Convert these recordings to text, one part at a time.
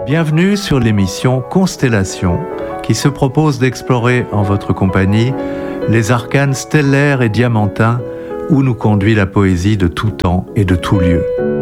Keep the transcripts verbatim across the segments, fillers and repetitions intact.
Bienvenue sur l'émission Constellation, qui se propose d'explorer en votre compagnie les arcanes stellaires et diamantins où nous conduit la poésie de tout temps et de tout lieu.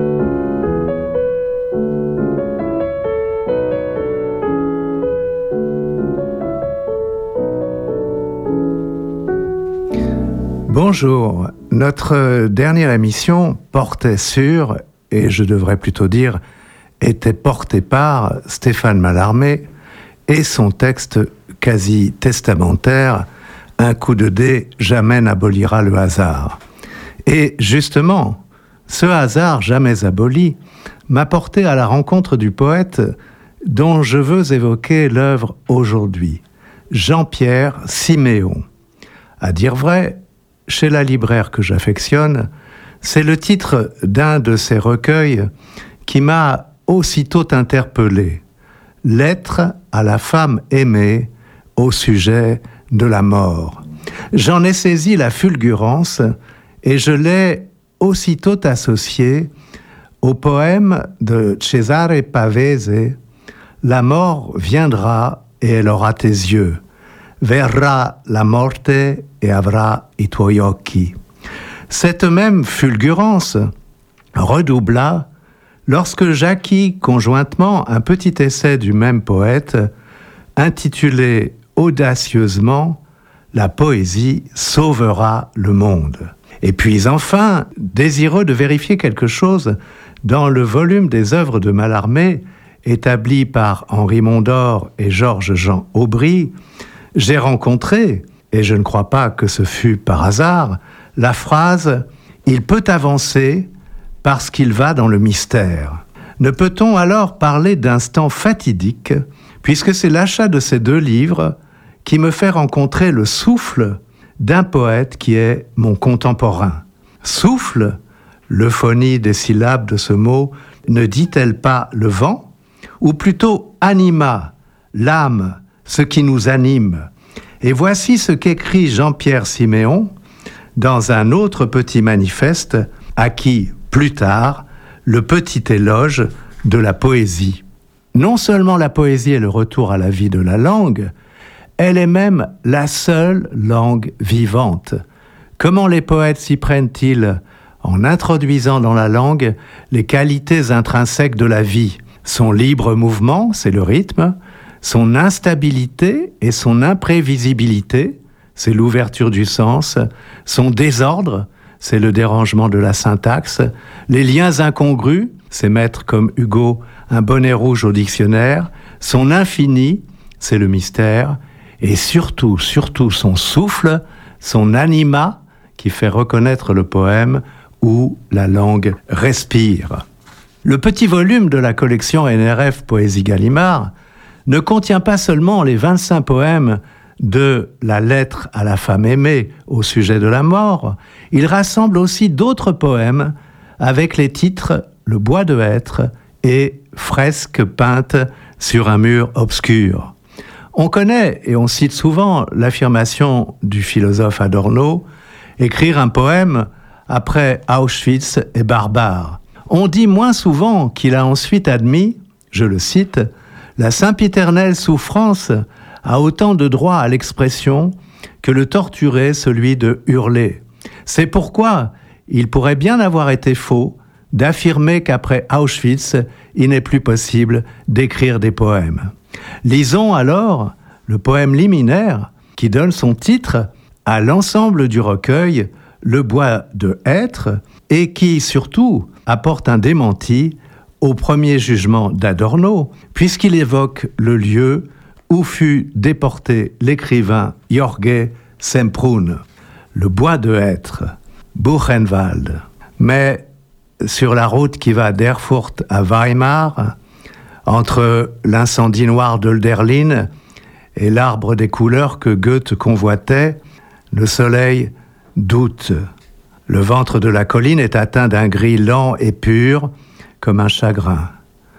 Bonjour, notre dernière émission portait sur, et je devrais plutôt dire, était portée par Stéphane Mallarmé et son texte quasi testamentaire « Un coup de dé jamais n'abolira le hasard ». Et justement, ce hasard jamais aboli m'a porté à la rencontre du poète dont je veux évoquer l'œuvre aujourd'hui, Jean-Pierre Siméon. À dire vrai, chez la libraire que j'affectionne, c'est le titre d'un de ses recueils qui m'a aussitôt interpellé. Lettre à la femme aimée au sujet de la mort. J'en ai saisi la fulgurance et je l'ai aussitôt associé au poème de Cesare Pavese, « La mort viendra et elle aura tes yeux. Verrà la morte e avrà i tuoi occhi ». Cette même fulgurance redoubla lorsque j'acquis conjointement un petit essai du même poète intitulé audacieusement « La poésie sauvera le monde ». Et puis enfin, désireux de vérifier quelque chose dans le volume des œuvres de Mallarmé établi par Henri Mondor et Georges-Jean Aubry, j'ai rencontré, et je ne crois pas que ce fut par hasard, la phrase « Il peut avancer parce qu'il va dans le mystère ». Ne peut-on alors parler d'instant fatidique, puisque c'est l'achat de ces deux livres qui me fait rencontrer le souffle d'un poète qui est mon contemporain. Souffle, l'euphonie des syllabes de ce mot, ne dit-elle pas le vent? Ou plutôt anima, l'âme, ce qui nous anime. Et voici ce qu'écrit Jean-Pierre Siméon dans un autre petit manifeste à qui, plus tard, le petit éloge de la poésie. Non seulement la poésie est le retour à la vie de la langue, elle est même la seule langue vivante. Comment les poètes s'y prennent-ils en introduisant dans la langue les qualités intrinsèques de la vie? Son libre mouvement, c'est le rythme, son instabilité et son imprévisibilité, c'est l'ouverture du sens, son désordre, c'est le dérangement de la syntaxe, les liens incongrus, c'est mettre comme Hugo un bonnet rouge au dictionnaire, son infini, c'est le mystère, et surtout, surtout son souffle, son anima, qui fait reconnaître le poème où la langue respire. Le petit volume de la collection N R F Poésie Gallimard ne contient pas seulement les vingt-cinq poèmes de la lettre à la femme aimée au sujet de la mort, il rassemble aussi d'autres poèmes avec les titres « Le bois de hêtre » et « Fresque peinte sur un mur obscur ». On connaît et on cite souvent l'affirmation du philosophe Adorno « Écrire un poème après Auschwitz est barbare ». On dit moins souvent qu'il a ensuite admis, je le cite, « La sempiternelle souffrance a autant de droit à l'expression que le torturé celui de hurler. C'est pourquoi il pourrait bien avoir été faux d'affirmer qu'après Auschwitz, il n'est plus possible d'écrire des poèmes. » Lisons alors le poème liminaire qui donne son titre à l'ensemble du recueil « Le bois de hêtre » et qui, surtout, apporte un démenti au premier jugement d'Adorno, puisqu'il évoque le lieu où fut déporté l'écrivain Jorge Semprún. Le bois de hêtre, Buchenwald. Mais sur la route qui va d'Erfurt à Weimar, entre l'incendie noir d'Hölderlin et l'arbre des couleurs que Goethe convoitait, le soleil doute. Le ventre de la colline est atteint d'un gris lent et pur, comme un chagrin.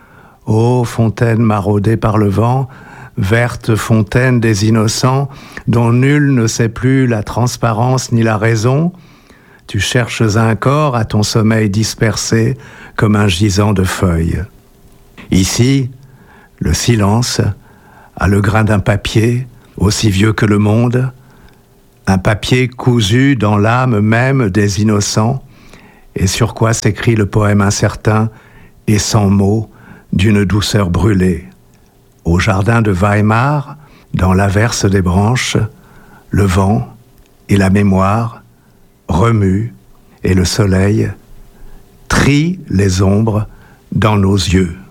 Ô fontaine maraudée par le vent, verte fontaine des innocents, dont nul ne sait plus la transparence ni la raison, tu cherches un corps à ton sommeil dispersé comme un gisant de feuilles. Ici, Le silence a le grain d'un papier aussi vieux que le monde, un papier cousu dans l'âme même des innocents, et sur quoi s'écrit le poème incertain et sans mots d'une douceur brûlée. Au jardin de Weimar, dans l'averse des branches, le vent et la mémoire remuent et le soleil trie les ombres dans nos yeux.